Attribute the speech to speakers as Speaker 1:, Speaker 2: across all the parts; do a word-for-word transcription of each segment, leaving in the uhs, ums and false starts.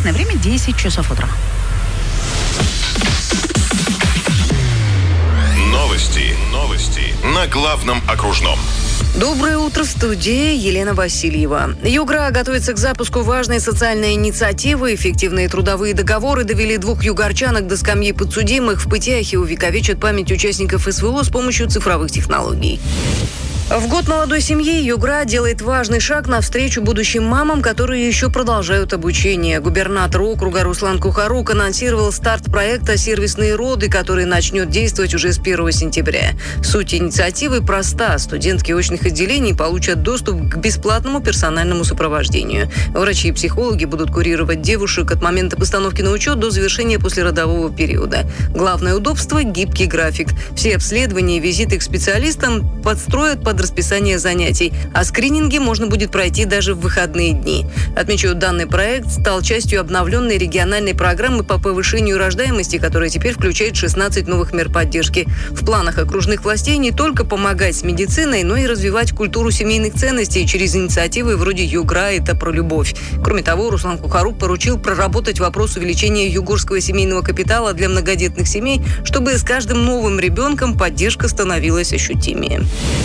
Speaker 1: Местное время десять часов утра.
Speaker 2: Новости. Новости на главном окружном.
Speaker 3: Доброе утро, в студии Елена Васильева. Югра готовится к запуску важной социальной инициативы. Эффективные трудовые договоры довели двух югорчанок до скамьи подсудимых. В Пытьяхе увековечат память участников СВО с помощью цифровых технологий. В год молодой семьи Югра делает важный шаг навстречу будущим мамам, которые еще продолжают обучение. Губернатор округа Руслан Кухарук анонсировал старт проекта «Сервисные роды», который начнет действовать уже с первого сентября. Суть инициативы проста. Студентки очных отделений получат доступ к бесплатному персональному сопровождению. Врачи и психологи будут курировать девушек от момента постановки на учет до завершения послеродового периода. Главное удобство – гибкий график. Все обследования и визиты к специалистам подстроят под расписание занятий, а скрининги можно будет пройти даже в выходные дни. Отмечу, данный проект стал частью обновленной региональной программы по повышению рождаемости, которая теперь включает шестнадцать новых мер поддержки. В планах окружных властей не только помогать с медициной, но и развивать культуру семейных ценностей через инициативы вроде «Югра» – это про любовь. Кроме того, Руслан Кухарук поручил проработать вопрос увеличения югорского семейного капитала для многодетных семей, чтобы с каждым новым ребенком поддержка становилась ощутимее.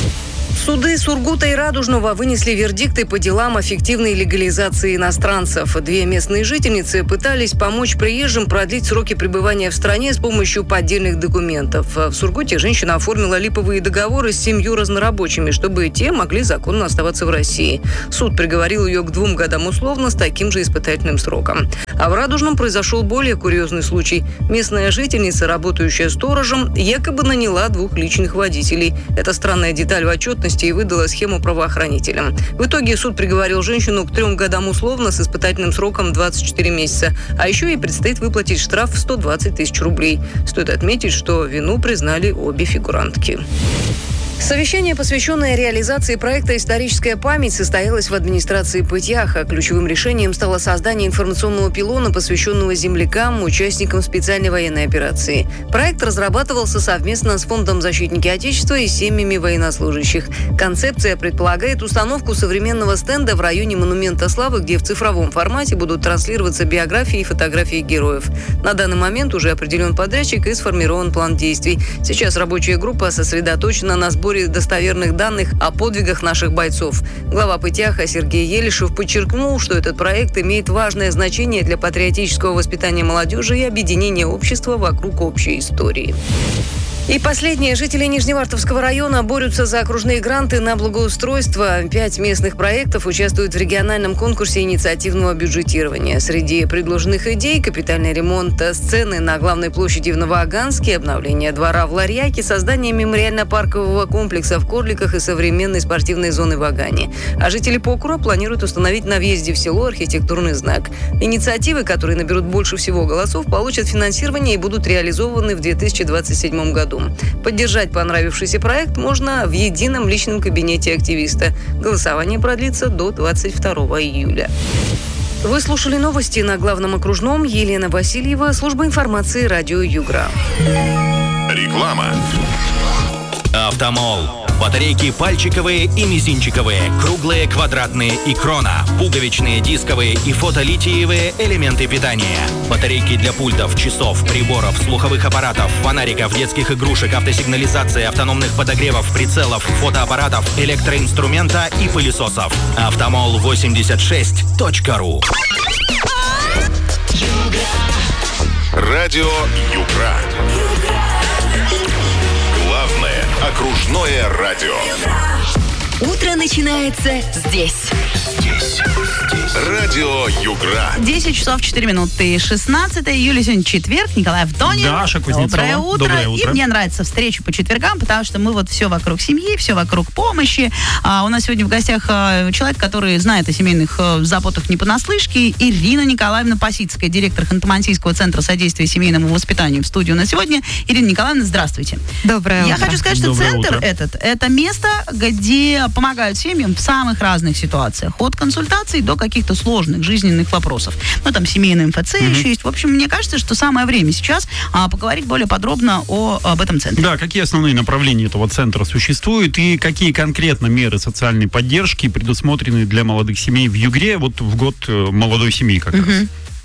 Speaker 3: Суды Сургута и Радужного вынесли вердикты по делам о фиктивной легализации иностранцев. Две местные жительницы пытались помочь приезжим продлить сроки пребывания в стране с помощью поддельных документов. В Сургуте женщина оформила липовые договоры с семью разнорабочими, чтобы те могли законно оставаться в России. Суд приговорил ее к двум годам условно с таким же испытательным сроком. А в Радужном произошел более курьезный случай. Местная жительница, работающая сторожем, якобы наняла двух личных водителей. Эта странная деталь в отчетности и выдала схему правоохранителям. В итоге суд приговорил женщину к трем годам условно с испытательным сроком двадцать четыре месяца. А еще ей предстоит выплатить штраф в сто двадцать тысяч рублей. Стоит отметить, что вину признали обе фигурантки. Совещание, посвященное реализации проекта «Историческая память», состоялось в администрации Пытьяха. Ключевым решением стало создание информационного пилона, посвященного землякам, участникам специальной военной операции. Проект разрабатывался совместно с Фондом защитники Отечества и семьями военнослужащих. Концепция предполагает установку современного стенда в районе Монумента Славы, где в цифровом формате будут транслироваться биографии и фотографии героев. На данный момент уже определен подрядчик и сформирован план действий. Сейчас рабочая группа сосредоточена на сборе достоверных данных о подвигах наших бойцов. Глава Пытьяха Сергей Елишев подчеркнул, что этот проект имеет важное значение для патриотического воспитания молодежи и объединения общества вокруг общей истории. И последние. Жители Нижневартовского района борются за окружные гранты на благоустройство. Пять местных проектов участвуют в региональном конкурсе инициативного бюджетирования. Среди предложенных идей – капитальный ремонт сцены на главной площади в Новоаганске, обновление двора в Ларьяке, создание мемориально-паркового комплекса в Корликах и современной спортивной зоны в Агане. А жители Покура планируют установить на въезде в село архитектурный знак. Инициативы, которые наберут больше всего голосов, получат финансирование и будут реализованы в две тысячи двадцать седьмом году. Поддержать понравившийся проект можно в едином личном кабинете активиста. Голосование продлится до двадцать второго июля. Вы слушали новости на главном окружном. Елена Васильева, служба информации радио Югра.
Speaker 2: Реклама.
Speaker 4: Автомол. Батарейки пальчиковые и мизинчиковые, круглые, квадратные и крона, пуговичные, дисковые и фотолитиевые элементы питания. Батарейки для пультов, часов, приборов, слуховых аппаратов, фонариков, детских игрушек, автосигнализации, автономных подогревов, прицелов, фотоаппаратов, электроинструмента и пылесосов. Автомол восемьдесят шесть точка ру.
Speaker 2: Радио Югра. Главное окружное радио.
Speaker 1: Утро начинается здесь.
Speaker 2: Здесь. Радио Югра.
Speaker 1: десять часов четыре минуты. шестнадцатое июля, сегодня четверг. Николай Автонин.
Speaker 5: Даша Кузнецова.
Speaker 1: Доброе утро.
Speaker 5: Доброе утро.
Speaker 1: И мне нравится встреча по четвергам, потому что мы вот все вокруг семьи, все вокруг помощи. А, у нас сегодня в гостях а, человек, который знает о семейных а, заботах не понаслышке. Ирина Николаевна Пасицкая, директор Ханты-Мансийского центра содействия семейному воспитанию в студии у нас сегодня. Ирина Николаевна, здравствуйте.
Speaker 6: Доброе
Speaker 1: Я
Speaker 6: утро.
Speaker 1: хочу сказать, что
Speaker 5: Доброе
Speaker 1: центр
Speaker 5: утро.
Speaker 1: этот, это место, где помогают семьям в самых разных ситуациях. От консультаций до каких-то сложных жизненных вопросов. Ну, там семейный эм эф цэ mm-hmm. еще есть. В общем, мне кажется, что самое время сейчас а, поговорить более подробно о, об этом центре.
Speaker 5: Да, какие основные направления этого центра существуют и какие конкретно меры социальной поддержки предусмотрены для молодых семей в Югре вот в год молодой семьи как
Speaker 1: mm-hmm.
Speaker 5: раз?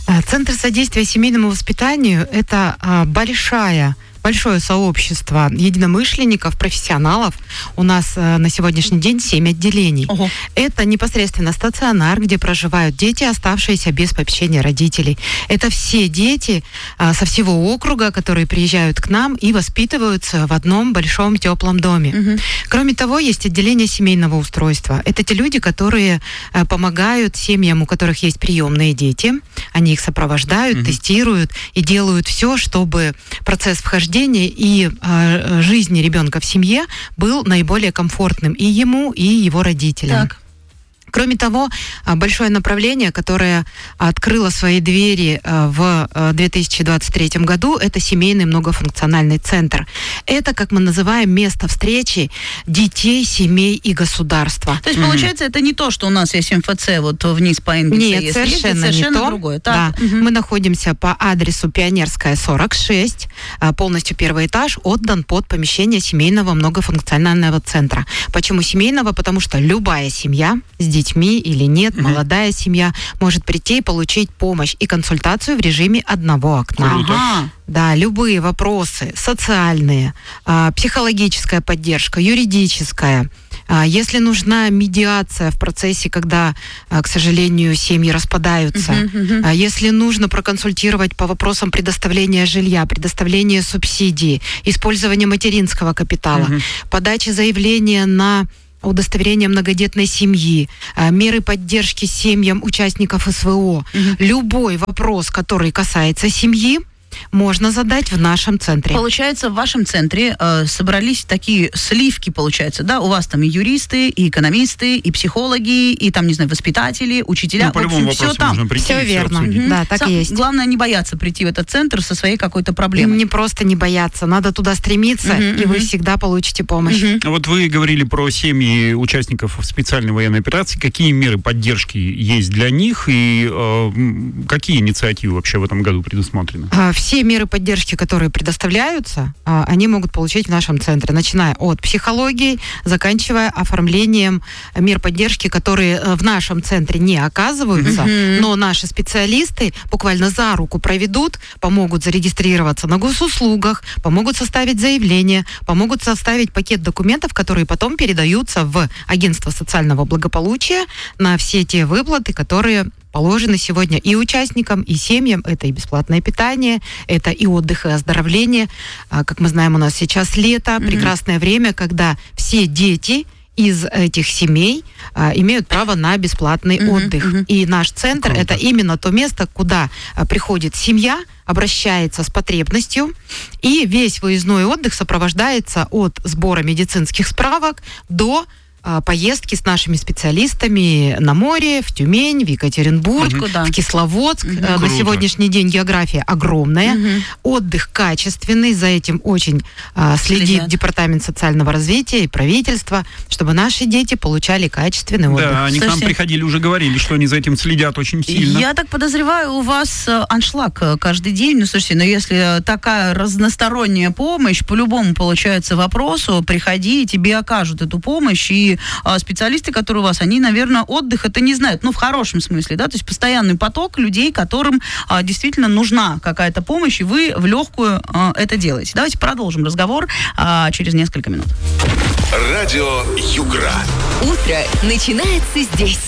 Speaker 6: Центр содействия семейному воспитанию – это а, большая большое сообщество единомышленников, профессионалов. У нас э, на сегодняшний день семь отделений. Ого. Это непосредственно стационар, где проживают дети, оставшиеся без попечения родителей. Это все дети э, со всего округа, которые приезжают к нам и воспитываются в одном большом теплом доме. Угу. Кроме того, есть отделение семейного устройства. Это те люди, которые э, помогают семьям, у которых есть приемные дети. Они их сопровождают, угу. тестируют и делают все, чтобы процесс вхождения и э, жизни ребенка в семье был наиболее комфортным и ему, и его родителям. Так. Кроме того, большое направление, которое открыло свои двери в две тысячи двадцать третьем году, это семейный многофункциональный центр. Это, как мы называем, место встречи детей, семей и государства.
Speaker 1: То есть, mm-hmm. получается, это не то, что у нас есть эм эф це вот вниз по Энгельсу.
Speaker 6: Нет, есть, совершенно,
Speaker 1: это совершенно
Speaker 6: не то.
Speaker 1: другое.
Speaker 6: Да. Mm-hmm. Мы находимся по адресу Пионерская, сорок шесть. Полностью первый этаж отдан под помещение семейного многофункционального центра. Почему семейного? Потому что любая семья с детьми или нет, mm-hmm. молодая семья может прийти и получить помощь и консультацию в режиме одного окна.
Speaker 1: Ага.
Speaker 6: Да, любые вопросы социальные, психологическая поддержка, юридическая. Если нужна медиация в процессе, когда, к сожалению, семьи распадаются, uh-huh, uh-huh. если нужно проконсультировать по вопросам предоставления жилья, предоставления субсидий, использования материнского капитала, uh-huh. подачи заявления на удостоверение многодетной семьи, меры поддержки семьям участников эс вэ о. Uh-huh. Любой вопрос, который касается семьи, можно задать в нашем центре.
Speaker 1: Получается, в вашем центре э, собрались такие сливки, получается, да? У вас там и юристы, и экономисты, и психологи, и там, не знаю, воспитатели, учителя.
Speaker 5: Ну, по любому вопросу
Speaker 1: все там.
Speaker 5: Прийти,
Speaker 6: все верно.
Speaker 5: Все
Speaker 6: да, так
Speaker 1: Сам,
Speaker 6: и есть.
Speaker 1: Главное не бояться прийти в этот центр со своей какой-то проблемой.
Speaker 6: Не просто не бояться, надо туда стремиться, uh-huh, и uh-huh. вы всегда получите помощь.
Speaker 5: Uh-huh. Вот вы говорили про семьи участников специальной военной операции. Какие меры поддержки есть для них и э, какие инициативы вообще в этом году предусмотрены?
Speaker 6: Uh, все меры поддержки, которые предоставляются, они могут получить в нашем центре, начиная от психологии, заканчивая оформлением мер поддержки, которые в нашем центре не оказываются, mm-hmm. но наши специалисты буквально за руку проведут, помогут зарегистрироваться на госуслугах, помогут составить заявление, помогут составить пакет документов, которые потом передаются в Агентство социального благополучия на все те выплаты, которые положены сегодня и участникам, и семьям. Это и бесплатное питание, это и отдых, и оздоровление. Как мы знаем, у нас сейчас лето, mm-hmm. прекрасное время, когда все дети из этих семей а, имеют право на бесплатный mm-hmm. отдых. Mm-hmm. И наш центр — это именно то место, куда а, приходит семья, обращается с потребностью, и весь выездной отдых сопровождается от сбора медицинских справок до поездки с нашими специалистами на море, в Тюмень, в Екатеринбург,
Speaker 1: mm-hmm.
Speaker 6: в Кисловодск.
Speaker 1: Mm-hmm.
Speaker 6: На
Speaker 5: Круто.
Speaker 6: Сегодняшний день география огромная, mm-hmm. отдых качественный, за этим очень а, следит
Speaker 1: Следят.
Speaker 6: Департамент социального развития и правительство, чтобы наши дети получали качественный отдых.
Speaker 5: Да, они
Speaker 1: Слушайте,
Speaker 5: к нам приходили, уже говорили, что они за этим следят очень сильно.
Speaker 1: Я так подозреваю, у вас аншлаг каждый день. Ну, слушайте, но если такая разносторонняя помощь, по-любому получается вопросу, приходи, и тебе окажут эту помощь, и а, специалисты, которые у вас, они, наверное, отдых это не знают, ну, в хорошем смысле, да, то есть постоянный поток людей, которым а, действительно нужна какая-то помощь, и вы в легкую а, это делаете. Давайте продолжим разговор а, через несколько минут.
Speaker 2: Радио Югра.
Speaker 7: Утро начинается здесь.